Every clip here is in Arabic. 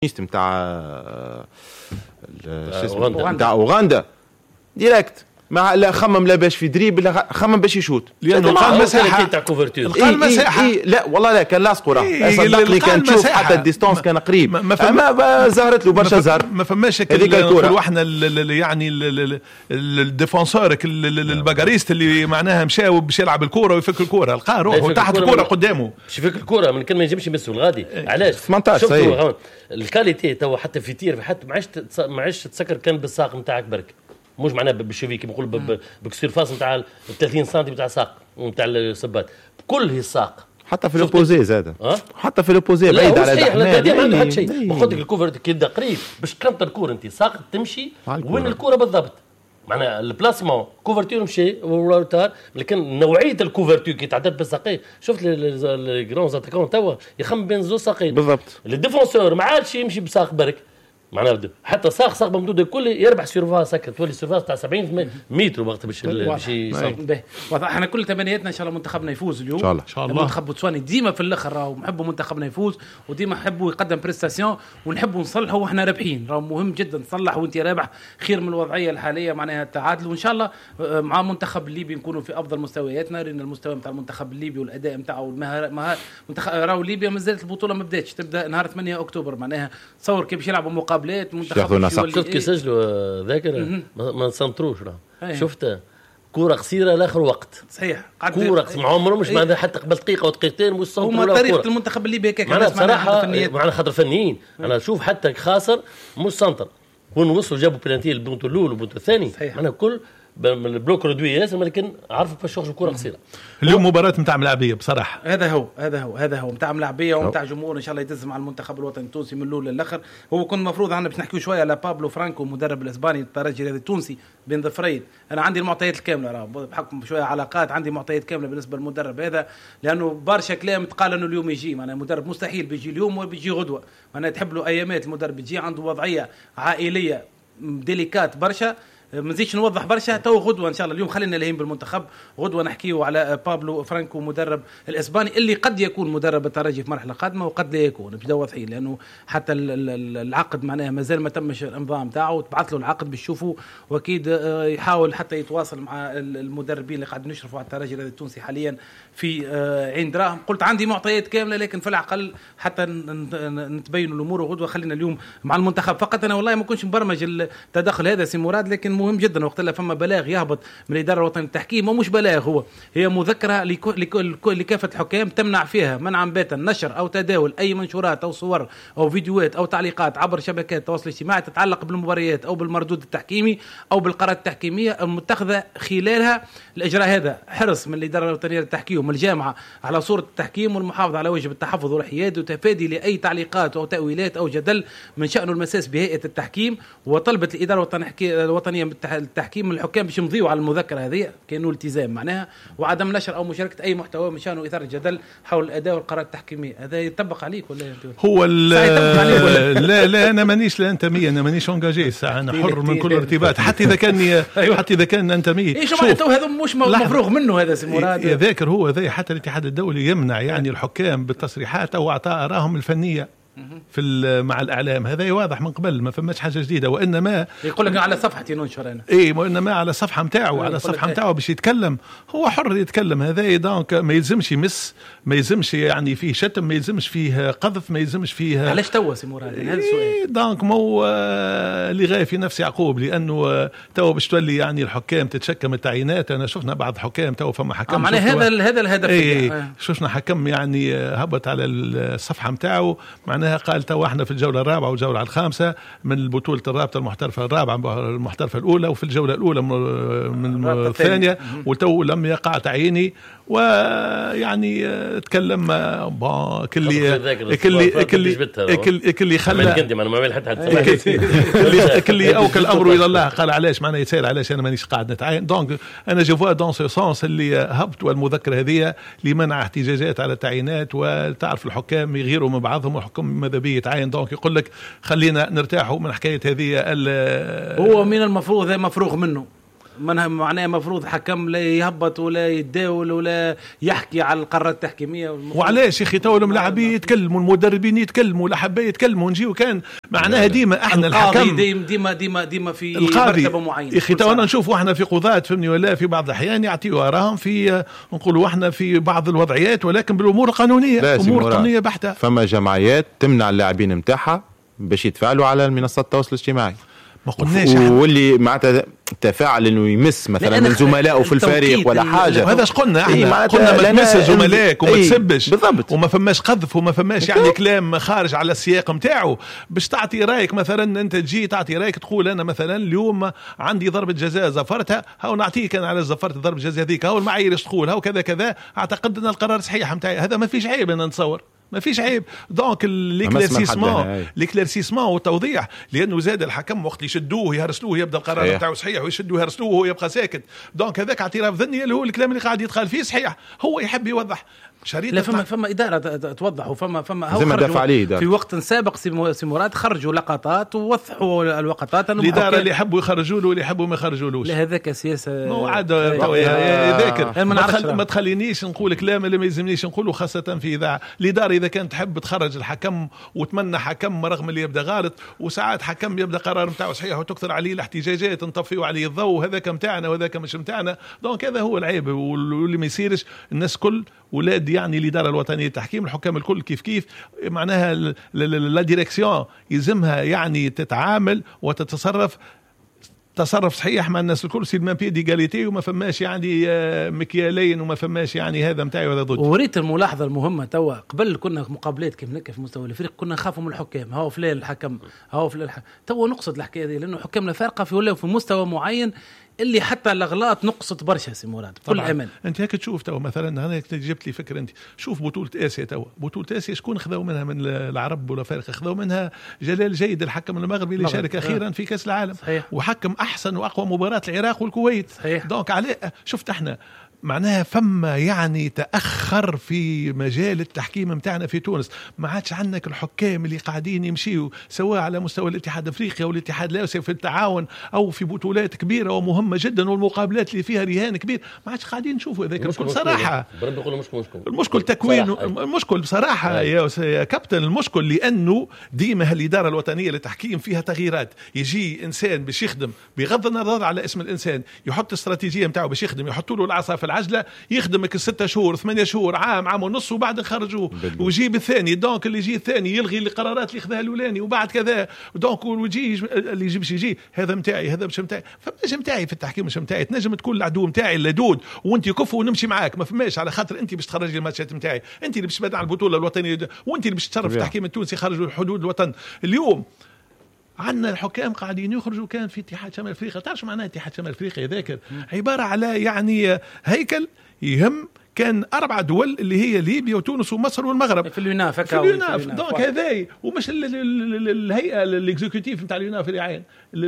نتاع اوغندا ديريكت ما لا خمم لا باش في دريب لا خمم باش يشوت لانه قال مساحه تاع كوفرتور قال مساحه لا والله لا كان لاصق راه صدقني كان تشوف حتى الديستانس كان قريب ما ظهرت له برشا زهر ما فماش نقولوا احنا يعني الديفونسور الباغاريست اللي معناها مشاو باش يلعب الكره ويفك الكره لقى روحه تحت الكره قدامه باش يفك الكره من كان ما ينجمش يمسوا الغادي علاش 18 صحيح الكاليتي تو حتى في تير حتى ما عادش تسكر كان بالساق نتاعك برك مش معناه بالشوفي كيما نقول بكسيرفاس نتاع 30 سم نتاع ساق نتاع الصبات كل هي الساق حتى في الاوبوزي زاد حتى في الاوبوزي بعيد على الدحمان ما عنده حتى شيء وخذ الكوفر كي قريب باش كنت الكوره انت ساق تمشي وين الكوره بالضبط معناها البلاسمون كوفرتور مشي وروتار لكن نوعيه الكوفرتور كي تعدد بالساقين شفت لي جرون اتاكون توا يخمم بين زوج ساقين بالضبط الديفونسور ما عادش يمشي بساق برك معناها حتى ساق ممدود الكل يربح سيرفاس سكر تولي سيرفاس تاع 70 متر وقت باش واضح احنا كل تمنياتنا ان شاء الله منتخبنا يفوز اليوم ان شاء الله المنتخب بوتسواني ديما في الاخر راهو نحبوا منتخبنا يفوز وديما نحبوا يقدم بريستاسيون ونحبوا نصلحوا واحنا رابحين راهو مهم جدا تصلح وانت رابح خير من الوضعيه الحاليه معناها التعادل وان شاء الله مع المنتخب الليبي نكونوا في افضل مستوياتنا لان المستوى نتاع المنتخب الليبي والاداء نتاعو والمهاره منتخب راهو ليبيا مازالت البطوله ما بداتش تبدا نهار 8 اكتوبر معناها تصور كيف يلعبوا مقابلات منتخب شفت كي سجلوا ذاكر ما نسنتروش شفت كوره قصيره لاخر وقت صحيح كوره مع عمره مش معناتها حتى قبل دقيقه ودقيقتين مش سنترو هما طريقه المنتخب الليبي هكاك معناها بصراحه معناها خاطر فنيين انا اشوف حتى خاسر مش سنتر وين وصلوا جابوا بلانتي البونتو الاول والبونتو الثاني معناها كل من البلوك ردوي ياسر ولكن عرفوا كيفاش يخرجوا كره قصيره اليوم مباراه نتاع ملاعبيه بصراحه هذا هو نتاع ملاعبيه ونتاع جمهور ان شاء الله يدز مع المنتخب الوطني التونسي من الاول للاخر هو كان المفروض عندنا باش نحكيو شويه على بابلو فرانكو مدرب الاسباني الترجي التونسي بين ظفرين انا عندي المعطيات الكامله راه بحكم شويه علاقات عندي معطيات كامله بالنسبه للمدرب هذا لانه برشا كلام تقال انه اليوم يجي معناها المدرب مستحيل بيجي اليوم وبيجي غدوه معناها تحب له ايامات المدرب يجي عنده وضعيه عائليه ديليكات برشا ما نزيدش نوضح برشا تو غدوه ان شاء الله اليوم خلينا لهين بالمنتخب غدوه نحكيو على بابلو فرانكو مدرب الاسباني اللي قد يكون مدرب الترجي في مرحله قادمه وقد لا يكون باش واضحين لانه حتى العقد معناها مازال ما تمش الانضمام تاعو تبعث له العقد بتشوفوا واكيد يحاول حتى يتواصل مع المدربين اللي قاعد نشرفوا على الترجي التونسي حاليا في عين دراهم قلت عندي معطيات كامله لكن في العقل حتى نتبين الامور وغدوه خلينا اليوم مع المنتخب فقط انا والله ما كنتش مبرمج التدخل هذا سي مراد لكن مهم جدا وقت اللي فما بلاغ يهبط من الاداره الوطنيه للتحكيم ومش بلاغ هي مذكره لكافه الحكام تمنع فيها منعا باتا نشر او تداول اي منشورات او صور او فيديوهات او تعليقات عبر شبكات التواصل الاجتماعي تتعلق بالمباريات او بالمردود التحكيمي او بالقرارات التحكيميه المتخذه خلالها الاجراء هذا حرص من الاداره الوطنيه للتحكيم ومن الجامعه على صوره التحكيم والمحافظه على واجب التحفظ والحياد وتفادي لاي تعليقات او تاويلات او جدل من شانه المساس بهيئه التحكيم وطلبت الاداره الوطنيه التحكيم من الحكام باش يمضيوا على المذكره هذه كانوا التزام معناها وعدم نشر او مشاركه اي محتوى مشانه اثاره الجدل حول الاداء والقرارات التحكيميه هذا يطبق عليك ولا هو لا انا مانيش لا انتمي انا مانيش انجاجي ساعه انا حر من كل ارتباط حتى اذا كان حتى اذا كان انتمي شوف هذا مش مفروغ منه هذا سي مراد ذاكر هو ذا حتى الاتحاد الدولي يمنع يعني الحكام بالتصريحات او اعطاء آرائهم الفنيه في مع الاعلام هذا واضح من قبل ما فماش حاجه جديده وانما يقول لك على صفحتي ننشر انا وانما على الصفحه نتاعو على الصفحه نتاعو باش يتكلم هو حر يتكلم هذا دونك ما يلزمش يمس ما يلزمش يعني فيه شتم ما يلزمش فيه قذف ما يلزمش فيه علاش توا سي مراد هذا السؤال دونك مو اللي غاية في نفس يعقوب لانه توا باش تولي يعني الحكام تتشكم التعيينات انا شفنا بعض حكام توا فما حكم معناها هذا الهدف شفنا حكم يعني هبط على الصفحه نتاعو معناها قال تو احنا في الجوله الرابعه والجوله الخامسه من بطوله الرابطه المحترفه الرابعه المحترفه الاولى وفي الجوله الاولى من الثانيه وتو لم يقع تعييني ويعني تكلم كل خلى كل اوكل امره الى الله قال علاش معنا يسال علاش انا مانيش قاعد نتعين دونك انا جو فوا دون سو سونس اللي هبط والمذكره هذه لمنع احتجاجات على التعيينات وتعرف الحكام يغيروا من بعضهم وحكم ماذا بيه يتعين دونك يقول لك خلينا نرتاحوا من حكايه هذه هو من المفروض هذا مفروغ منه معناه مفروض حكم لا يهبط ولا يتداول ولا يحكي على القرارات التحكيميه. وعلاش يا اخي تو الملاعبين يتكلموا، المدربين يتكلموا، الاحباء يتكلموا، نجيو كان معناها ديما احنا الحكم ديما في مرتبه معينه. يا اخي تو نشوفوا احنا في قضاة فهمني ولا في بعض الاحيان يعطيوا اراهم في نقولوا احنا في بعض الوضعيات ولكن بالامور القانونيه، امور قانونيه بحته. فما جمعيات تمنع اللاعبين نتاعها باش يتفاعلوا على المنصات التواصل الاجتماعي، ما قلناش واللي معناتها تفاعل انه يمس مثلا من زملائه في الفريق ولا حاجه. هذا اش قلنا احنا قلنا ما تمس زملائك وما تسبش بالضبط، وما فماش قذف وما فماش يعني كلام خارج على السياق نتاعو. باش تعطي رايك مثلا انت تجي تعطي رايك تقول انا مثلا اليوم عندي ضربه جزاء زفرتها، هاو نعطيك انا على زفرت ضربه جزاء هذيك، هاو المعايير تقول هاو كذا كذا، اعتقد ان القرار صحيح نتاعي. هذا ما فيش عيب انا نتصور، ما فيش عيب. دونك الكلارسيسمون والتوضيح، لانه زاد الحكم وقت يشدوه يهرسلوه يبدا القرار نتاعو صحيح، ويشدوه يهرسلوه وهو يبقى ساكت. دونك هذاك اعتراف ذني اللي هو الكلام اللي قاعد يتقال فيه صحيح، هو يحب يوضح. لا فما إدارة توضح، وفما زي ما دافع عليه في وقت سابق سي مراد خرجوا لقطات ووضحوا اللقطات. الإدارة اللي يحبوا يخرجوا له واللي يحبوا ما يخرجولوش. لا هذاك سياسة مو عاد ذاكر. ما تخلينيش نقول كلام اللي ما يلزمنيش نقوله، خاصة في إذاعة. الإدارة إذا كانت تحب تخرج الحكم وتمنى حكم رغم اللي يبدأ غلط، وساعات حكم يبدأ قرار متاعه صحيح وتكثر عليه الاحتجاجات نطفيوا عليه الضوء، هذاك متاعنا وهذاك مش متاعنا. دونك هذا هو العيب، واللي ما يصيرش الناس كل ولاد يعني الإدارة الوطنية للتحكيم الحكام الكل كيف معناها لا ديريكسيون يلزمها يعني تتعامل وتتصرف تصرف صحيح مع الناس الكل، سي المام بيدي جاليتي، وما فماش يعني مكيالين وما فماش يعني هذا متاعي وهذا ضد. وريت الملاحظه المهمه توا قبل كنا مقابلات كيف نكف في مستوى الفريق كنا نخافوا من الحكام، هاو فلان الحكم هاو فلان الحكم. توا نقصد الحكايه دي لانه حكامنا فارقه في ولا في مستوى معين اللي حتى الاغلاط نقصت برشا سي مراد بكل امان. انت هيك تشوف توا مثلا انا جبت لي فكره، انت شوف بطوله اسيا توا، بطوله اسيا شكون خذوا منها من العرب ولا فارق؟ خذوا منها جلال جيد الحكم المغربي اللي شارك اخيرا في كاس العالم صحيح. وحكم احسن واقوى مباراه العراق والكويت صحيح. دونك عليه شفت احنا معناها فما يعني تأخر في مجال التحكيم متاعنا في تونس. ما عادش عندك الحكام اللي قاعدين يمشيوا سواء على مستوى الاتحاد الافريقي او الاتحاد الاسيوي في التعاون او في بطولات كبيره ومهمه جدا والمقابلات اللي فيها رهان كبير، ما عادش قاعدين نشوفوا هذاك الكل صراحه. المشكل تكوين، المشكل بصراحه يا كابتن، المشكل لانه ديما الاداره الوطنيه للتحكيم فيها تغييرات. يجي انسان باش يخدم بغض النظر على اسم الانسان، يحط استراتيجيه نتاعو باش يخدم، يحطوا له العصا في العجله، يخدمك 6 شهور 8 شهور عام ونص وبعد نخرجوه، ويجيب الثاني. دونك اللي يجي الثاني يلغي القرارات اللي خذها الاولاني وبعد كذا. دونك ويجي اللي يجي باش يجي هذا متاعي هذا مش متاعي. فماش متاعي في التحكيم مش متاعي. تنجم تكون العدو متاعي اللدود وانت كفو ونمشي معاك، ما فماش على خاطر انت باش تخرج الماتشات متاعي، انت اللي باش تبدا على البطوله الوطنيه، وانت اللي باش تصرف التحكيم التونسي خارج حدود الوطن. اليوم عندنا الحكام قاعدين يخرجوا. كان في اتحاد شمال افريقيا، تعرف معناه اتحاد شمال افريقيا ذاكر عباره على يعني هيكل يهم كان 4 دول اللي هي ليبيا وتونس ومصر والمغرب في اليوناف. دونك هذاي ومش الهيئه الاكزيكوتيف نتاع اليوناف اللي عين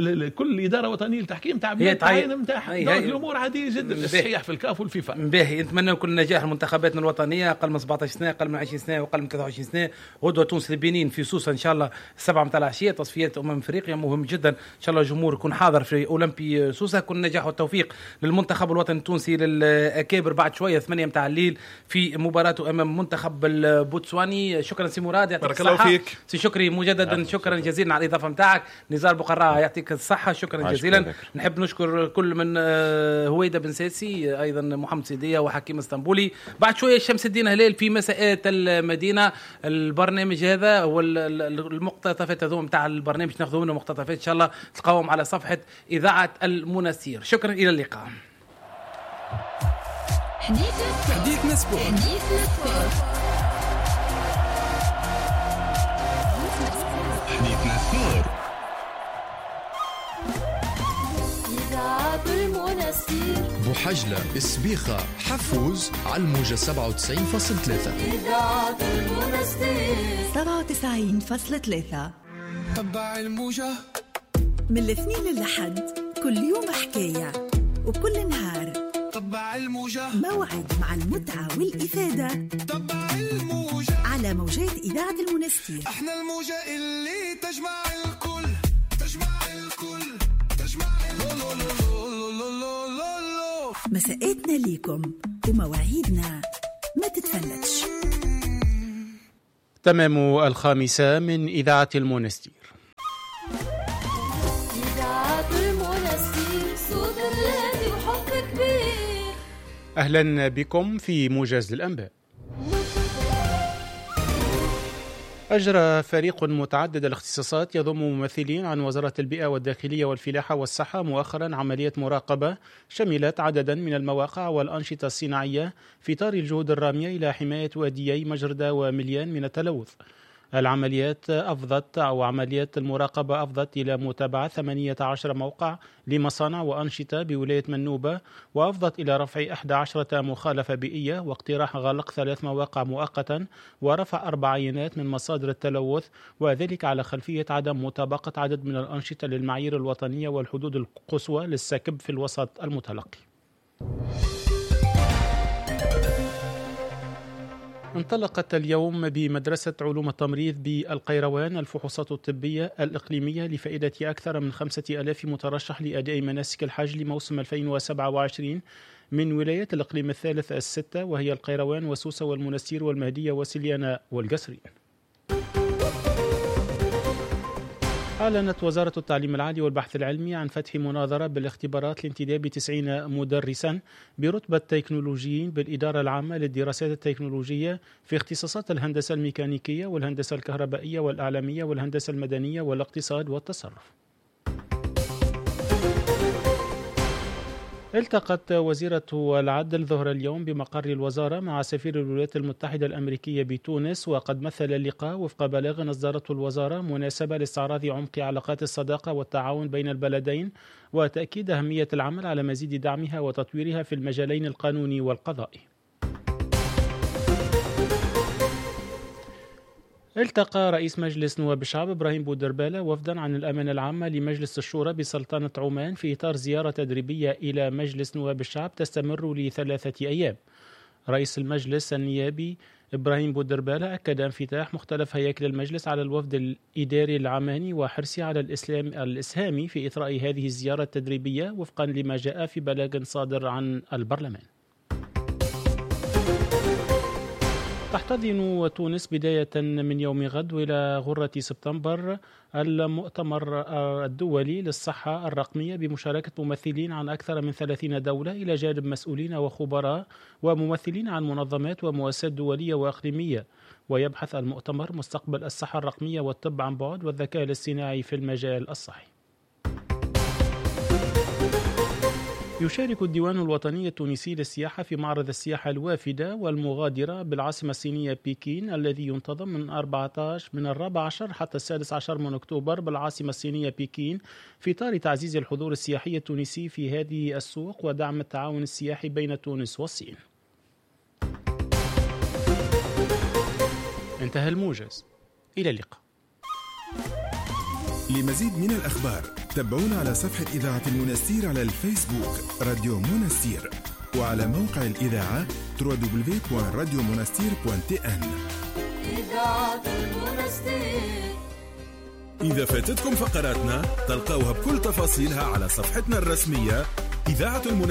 كل اداره وطنيه للتحكيم تعين نتاعها. دونك الامور عاديه جدا صحيح في الكاف والفيفا. باهي نتمنى كل نجاح لمنتخباتنا الوطنيه، اقل من 17 سنه، اقل من 20 سنه، واقل من 23 سنه. غدوه تونس البنين في سوسه ان شاء الله 7 متاع العشيه، تصفيات افريقيا مهم جدا. ان شاء الله الجمهور يكون حاضر في اولمبي سوسه. كل نجاح والتوفيق للمنتخب الوطني التونسي للاكابر بعد شويه 8 متاع الليل في مباراته امام منتخب البوتسواني. شكرا سي مراد، يعطيك الصحه. فيك سي شكري مجددا، شكرا جزيلا على الاضافه نتاعك. نزار بقراء يعطيك الصحه، شكرا جزيلا. نحب نشكر كل من هويدا بن ساسي، ايضا محمد سيديه وحكيم اسطنبولي. بعد شويه شمس الدين هلال في مساءات المدينه. البرنامج هذا هو المقتطفات هذوما نتاع البرنامج ناخذوا منهم مقتطفات ان شاء الله تلقاوهم على صفحه اذاعه المنستير. شكرا، الى اللقاء. حديثنا سبورت. حديثنا سبورت. إذاعة المنستير. بوحجلة، سبيخة، حفوز، على الموجة 97.3. إذاعة المنستير 97.3. تبع الموجة من الاثنين للحد، كل يوم حكاية وكل نهار تبع الموجة، موعد مع المتعة والإفادة. تبع الموجة على موجات إذاعة المنستير. احنا الموجة اللي تجمع الكل، تجمع الكل، تجمع الكل. مساءاتنا ليكم ومواعيدنا ما تتفلتش. تمام 5 من إذاعة المنستير. إذاعة المنستير صوت الذي وحب كبير. أهلا بكم في موجز الأنباء. أجرى فريق متعدد الاختصاصات يضم ممثلين عن وزارة البيئة والداخلية والفلاحة والصحة مؤخرا عملية مراقبة شملت عددا من المواقع والأنشطة الصناعية في إطار الجهود الرامية إلى حماية واديي مجردة ومليان من التلوث. عمليات المراقبة أفضت إلى متابعة 18 موقع لمصانع وأنشطة بولاية منوبة، وأفضت إلى رفع 11 مخالفة بيئية واقتراح غلق 3 مواقع مؤقتا ورفع 4 عينات من مصادر التلوث، وذلك على خلفية عدم مطابقة عدد من الأنشطة للمعايير الوطنية والحدود القصوى للسكب في الوسط المتلقي. انطلقت اليوم بمدرسة علوم التمريض بالقيروان الفحوصات الطبية الإقليمية لفائدة أكثر من 5000 مترشح لأداء مناسك الحج لموسم 2027 من ولايات الإقليم الثالث 6 وهي القيروان وسوسة والمنستير والمهدية وسليانة والقصرين. أعلنت وزارة التعليم العالي والبحث العلمي عن فتح مناظرة بالاختبارات لانتداب 90 مدرسا برتبة تكنولوجيين بالإدارة العامة للدراسات التكنولوجية في اختصاصات الهندسة الميكانيكية والهندسة الكهربائية والإعلامية والهندسة المدنية والاقتصاد والتصرف. التقت وزيرة العدل ظهر اليوم بمقر الوزارة مع سفير الولايات المتحدة الأمريكية بتونس، وقد مثل اللقاء وفق بلاغ أصدرته الوزارة مناسبة لاستعراض عمق علاقات الصداقة والتعاون بين البلدين وتأكيد أهمية العمل على مزيد دعمها وتطويرها في المجالين القانوني والقضائي. التقى رئيس مجلس نواب الشعب إبراهيم بودربالة وفدا عن الأمانة العامة لمجلس الشورى بسلطنة عمان في إطار زيارة تدريبية إلى مجلس نواب الشعب تستمر ل3 أيام. رئيس المجلس النيابي إبراهيم بودربالة أكد انفتاح مختلف هياكل المجلس على الوفد الإداري العماني وحرصه على الإسهام في إثراء هذه الزيارة التدريبية وفقا لما جاء في بلاغ صادر عن البرلمان. تحتضن تونس بداية من يوم غد وإلى غرة سبتمبر المؤتمر الدولي للصحة الرقمية بمشاركة ممثلين عن أكثر من 30 دولة إلى جانب مسؤولين وخبراء وممثلين عن منظمات ومؤسسات دولية وإقليمية. ويبحث المؤتمر مستقبل الصحة الرقمية والطب عن بعد والذكاء الاصطناعي في المجال الصحي. يشارك الديوان الوطني التونسي للسياحة في معرض السياحة الوافدة والمغادرة بالعاصمة الصينية بكين الذي ينتظم من 14 حتى 16 من أكتوبر بالعاصمة الصينية بكين في إطار تعزيز الحضور السياحي التونسي في هذه السوق ودعم التعاون السياحي بين تونس والصين. انتهى الموجز، إلى اللقاء. لمزيد من الأخبار تابعونا على صفحة إذاعة المنستير على الفيسبوك راديو منستير، وعلى موقع الإذاعة www.radiomonastir.tn. إذاعة المنستير. إذا فاتتكم فقراتنا تلقاوها بكل تفاصيلها على صفحتنا الرسمية إذاعة المنستير.